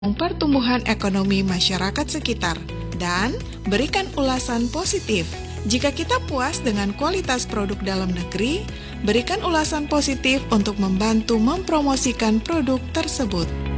pertumbuhan ekonomi masyarakat sekitar, dan berikan ulasan positif. Jika kita puas dengan kualitas produk dalam negeri, berikan ulasan positif untuk membantu mempromosikan produk tersebut.